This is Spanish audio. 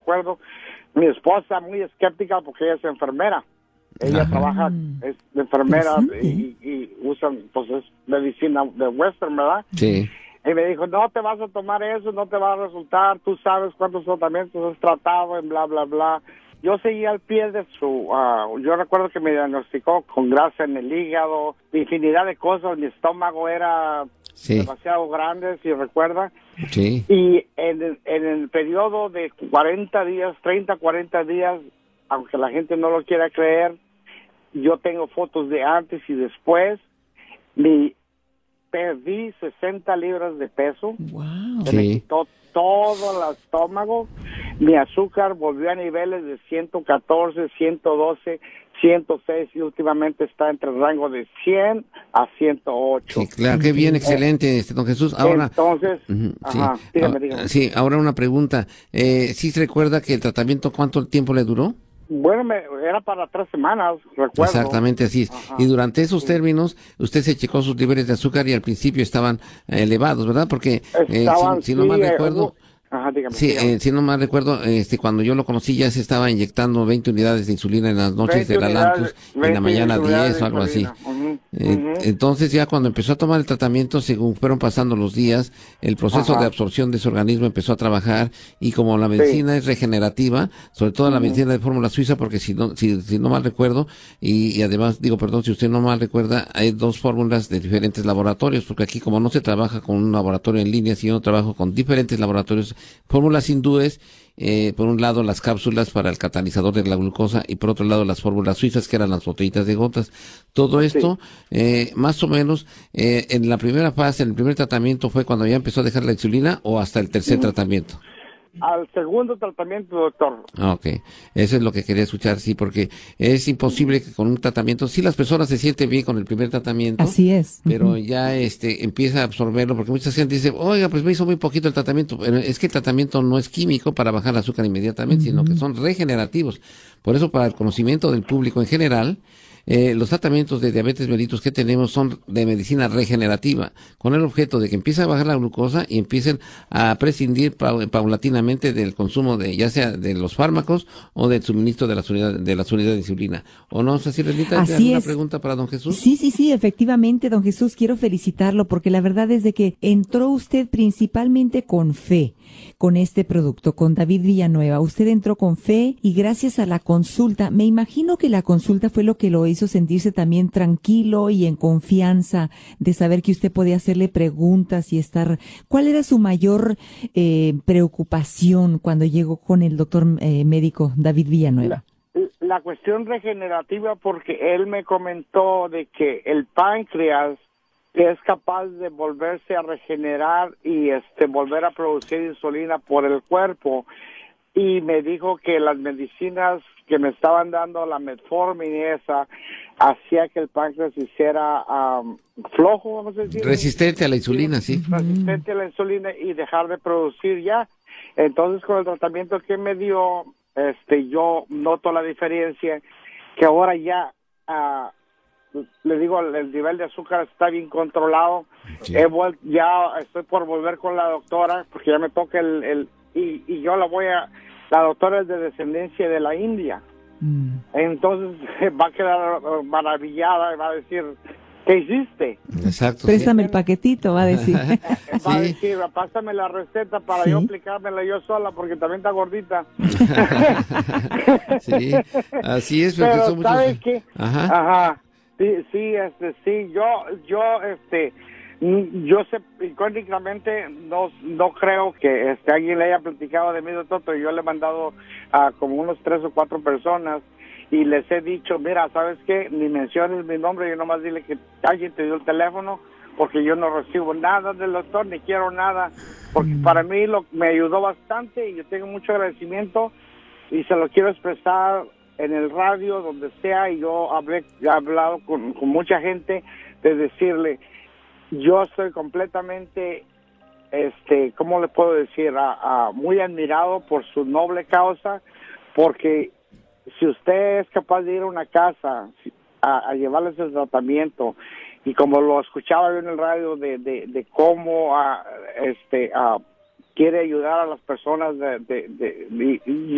recuerdo. Mi esposa muy escéptica porque ella es enfermera. Ella trabaja, es enfermera y usan, pues es medicina de western, ¿verdad? Sí. Y me dijo, no te vas a tomar eso, no te va a resultar, tú sabes cuántos tratamientos has tratado, en bla, bla, bla. Yo seguí al pie de su, yo recuerdo que me diagnosticó con grasa en el hígado, infinidad de cosas, mi estómago era demasiado grande, si recuerda. Sí. Y en el periodo de 40 días, 30, 40 días, aunque la gente no lo quiera creer, yo tengo fotos de antes y después, perdí 60 libras de peso. Wow. Se me quitó todo el estómago. Mi azúcar volvió a niveles de 114, 112, 106 y últimamente está entre el rango de 100 a 108. Sí, claro, qué bien, excelente, don Jesús. Ahora, entonces, dígame. Sí, ahora una pregunta. ¿Sí se recuerda que el tratamiento cuánto tiempo le duró? Bueno, era para 3 semanas, recuerdo. Exactamente así es. Y durante esos términos, usted se checó sus niveles de azúcar y al principio estaban elevados, ¿verdad? Porque si no mal recuerdo... dígame. Si no mal recuerdo, cuando yo lo conocí ya se estaba inyectando 20 unidades de insulina en las noches de Galantus, en la mañana 10 o algo así. Entonces ya cuando empezó a tomar el tratamiento, según fueron pasando los días, el proceso de absorción de su organismo empezó a trabajar y como la medicina es regenerativa, sobre todo la medicina de fórmula suiza, porque si no mal recuerdo, y además si usted no mal recuerda, hay 2 fórmulas de diferentes laboratorios, porque aquí como no se trabaja con un laboratorio en línea, sino trabajo con diferentes laboratorios, fórmulas hindúes, por un lado las cápsulas para el catalizador de la glucosa y por otro lado las fórmulas suizas que eran las botellitas de gotas. Todo esto, más o menos, en la primera fase, en el primer tratamiento fue cuando ya empezó a dejar la insulina o hasta el tercer tratamiento. Al segundo tratamiento, doctor. Okay, eso es lo que quería escuchar, sí, porque es imposible que con un tratamiento, sí las personas se sienten bien con el primer tratamiento. Así es. Pero ya empieza a absorberlo, porque mucha gente dice, oiga, pues me hizo muy poquito el tratamiento. Pero es que el tratamiento no es químico para bajar el azúcar inmediatamente, sino que son regenerativos. Por eso, para el conocimiento del público en general, los tratamientos de diabetes mellitus que tenemos son de medicina regenerativa, con el objeto de que empiece a bajar la glucosa y empiecen a prescindir paulatinamente del consumo de, ya sea de los fármacos o del suministro de las unidades de insulina. ¿O no? ¿Así, Renita? Así ¿Una es. pregunta para don Jesús? Sí, efectivamente, don Jesús, quiero felicitarlo porque la verdad es de que entró usted principalmente con fe con este producto, con David Villanueva. Usted entró con fe y gracias a la consulta, me imagino que la consulta fue lo que lo hizo sentirse también tranquilo y en confianza de saber que usted podía hacerle preguntas y estar... ¿Cuál era su mayor preocupación cuando llegó con el doctor médico David Villanueva? La cuestión regenerativa, porque él me comentó de que el páncreas es capaz de volverse a regenerar y volver a producir insulina por el cuerpo, y me dijo que las medicinas que me estaban dando, la metformin y esa, hacía que el páncreas se hiciera flojo, vamos a decir. Resistente a la insulina, sí. Resistente a la insulina y dejar de producir ya. Entonces, con el tratamiento que me dio, yo noto la diferencia, que ahora ya, le digo, el nivel de azúcar está bien controlado. Sí. Ya estoy por volver con la doctora, porque ya me toca y yo la doctora es de descendencia de la India. Entonces va a quedar maravillada y va a decir, ¿qué hiciste? Exacto. Préstame el paquetito, va a decir. Va a decir, pásame la receta para yo aplicármela yo sola, porque también está gordita. Sí, así es. Pero son ¿sabes muchos... qué? Ajá. Sí, yo sé, icónicamente, no creo que alguien le haya platicado de mí, doctor, pero yo le he mandado a como unos 3 o 4 personas y les he dicho, mira, ¿sabes qué? Ni menciones mi nombre, yo nomás dile que alguien te dio el teléfono, porque yo no recibo nada del doctor, ni quiero nada, porque para mí me ayudó bastante y yo tengo mucho agradecimiento y se lo quiero expresar en el radio, donde sea, y yo he hablado con mucha gente de decirle, yo estoy completamente, ¿cómo le puedo decir? Muy admirado por su noble causa, porque si usted es capaz de ir a una casa a llevarles el tratamiento, y como lo escuchaba yo en el radio de cómo quiere ayudar a las personas